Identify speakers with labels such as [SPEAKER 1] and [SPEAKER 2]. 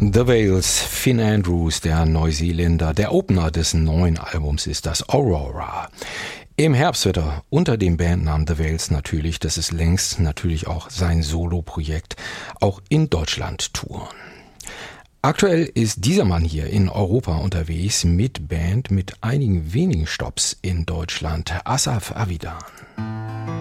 [SPEAKER 1] The Wales, Finn Andrews, der Neuseeländer. Der Opener des neuen Albums ist das Aurora. Im Herbst wird er unter dem Bandnamen The Wales natürlich, das ist längst natürlich auch sein Soloprojekt, auch in Deutschland touren. Aktuell ist dieser Mann hier in Europa unterwegs mit Band mit einigen wenigen Stopps in Deutschland, Asaf Avidan.